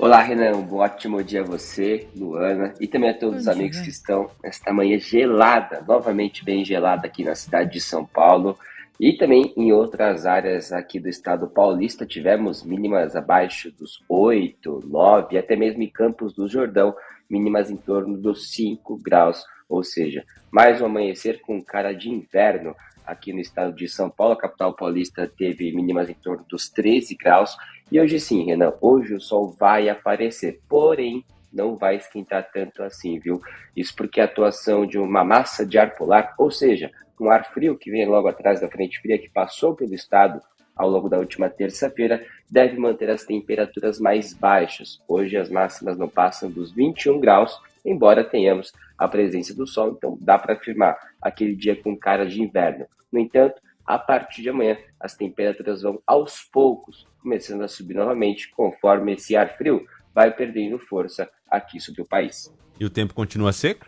Olá, Renan, um ótimo dia a você, Luana, e também a todos Bom os amigos que dia. estão nesta manhã gelada, novamente bem gelada aqui na cidade de São Paulo e também em outras áreas aqui do estado paulista. Tivemos mínimas abaixo dos 8, 9, até mesmo em Campos do Jordão, mínimas em torno dos 5 graus, ou seja, mais um amanhecer com cara de inverno aqui no estado de São Paulo. A capital paulista teve mínimas em torno dos 13 graus. E hoje sim, Renan, hoje o sol vai aparecer, porém não vai esquentar tanto assim, viu? Isso porque a atuação de uma massa de ar polar, ou seja, um ar frio que vem logo atrás da frente fria que passou pelo estado ao longo da última terça-feira, deve manter as temperaturas mais baixas. Hoje as máximas não passam dos 21 graus, embora tenhamos a presença do sol, então dá para afirmar aquele dia com cara de inverno. No entanto, a partir de amanhã, as temperaturas vão aos poucos começando a subir novamente, conforme esse ar frio vai perdendo força aqui sobre o país. E o tempo continua seco?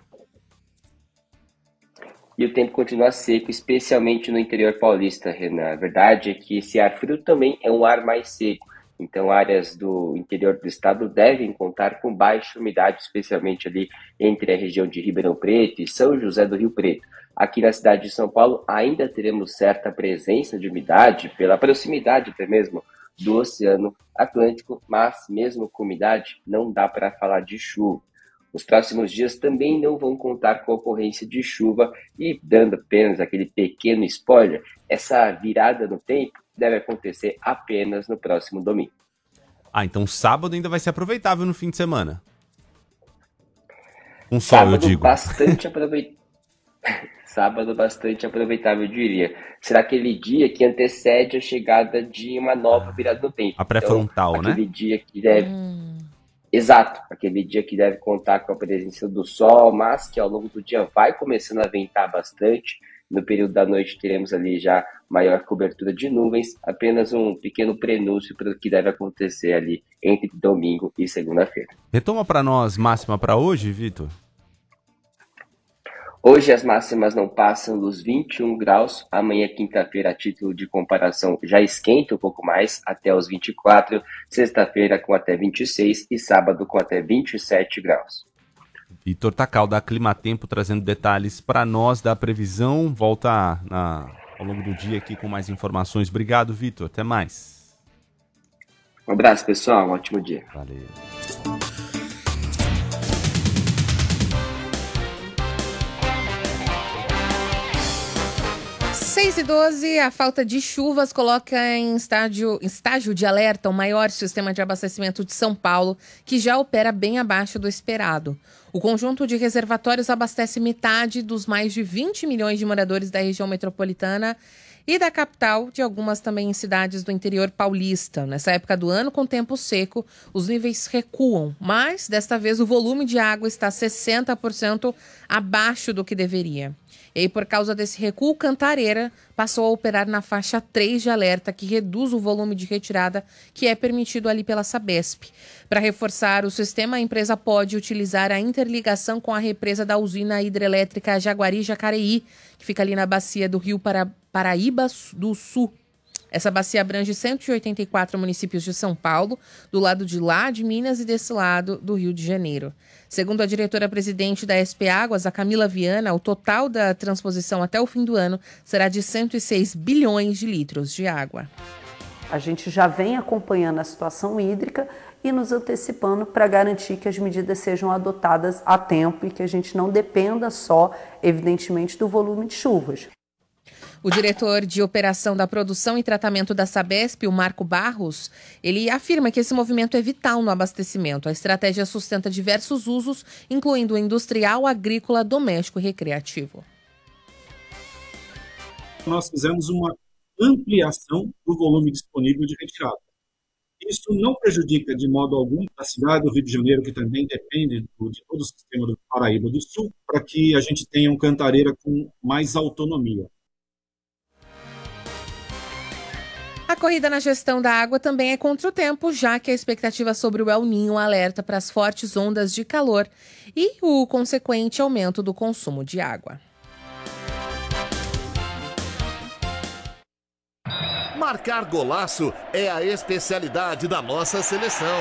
E o tempo continua seco, especialmente no interior paulista, Renan. A verdade é que esse ar frio também é um ar mais seco. Então, áreas do interior do estado devem contar com baixa umidade, especialmente ali entre a região de Ribeirão Preto e São José do Rio Preto. Aqui na cidade de São Paulo ainda teremos certa presença de umidade, pela proximidade até mesmo do Oceano Atlântico, mas mesmo com umidade não dá para falar de chuva. Os próximos dias também não vão contar com a ocorrência de chuva e, dando apenas aquele pequeno spoiler, essa virada no tempo deve acontecer apenas no próximo domingo. Ah, então sábado ainda vai ser aproveitável no fim de semana. Com sol, eu Sábado digo. bastante aproveitável. Sábado bastante aproveitável, eu diria. Será aquele dia que antecede a chegada de uma nova virada no tempo. A Então, pré-frontal, né? aquele dia que deve. Exato, aquele dia que deve contar com a presença do sol, mas que ao longo do dia vai começando a ventar bastante. No período da noite teremos ali já maior cobertura de nuvens, apenas um pequeno prenúncio para o que deve acontecer ali entre domingo e segunda-feira. Retoma pra nós máxima pra hoje, Vitor. Hoje as máximas não passam dos 21 graus, amanhã quinta-feira, a título de comparação, já esquenta um pouco mais, até os 24, sexta-feira com até 26 e sábado com até 27 graus. Vitor Tacal, da Climatempo, trazendo detalhes pra nós da previsão. Volta ao longo do dia aqui com mais informações. Obrigado, Vitor. Até mais. Um abraço, pessoal. Um ótimo dia. Valeu. 6h12, a falta de chuvas coloca em estágio de alerta o maior sistema de abastecimento de São Paulo, que já opera bem abaixo do esperado. O conjunto de reservatórios abastece metade dos mais de 20 milhões de moradores da região metropolitana e da capital, de algumas também em cidades do interior paulista. Nessa época do ano, com tempo seco, os níveis recuam, mas desta vez o volume de água está 60% abaixo do que deveria. E aí, por causa desse recuo, Cantareira passou a operar na faixa 3 de alerta, que reduz o volume de retirada que é permitido ali pela Sabesp. Para reforçar o sistema, a empresa pode utilizar a interligação com a represa da usina hidrelétrica Jaguari-Jacareí, que fica ali na bacia do Rio Paraíba do Sul. Essa bacia abrange 184 municípios de São Paulo, do lado de lá de Minas e desse lado do Rio de Janeiro. Segundo a diretora-presidente da SP Águas, a Camila Viana, o total da transposição até o fim do ano será de 106 bilhões de litros de água. A gente já vem acompanhando a situação hídrica e nos antecipando para garantir que as medidas sejam adotadas a tempo e que a gente não dependa só, evidentemente, do volume de chuvas. O diretor de operação da produção e tratamento da Sabesp, o Marco Barros, ele afirma que esse movimento é vital no abastecimento. A estratégia sustenta diversos usos, incluindo o industrial, agrícola, doméstico e recreativo. Nós fizemos uma ampliação do volume disponível de retirada. Isso não prejudica de modo algum a cidade do Rio de Janeiro, que também depende de todo o sistema do Paraíba do Sul, para que a gente tenha um Cantareira com mais autonomia. A corrida na gestão da água também é contra o tempo, já que a expectativa sobre o El Niño alerta para as fortes ondas de calor e o consequente aumento do consumo de água. Marcar golaço é a especialidade da nossa seleção.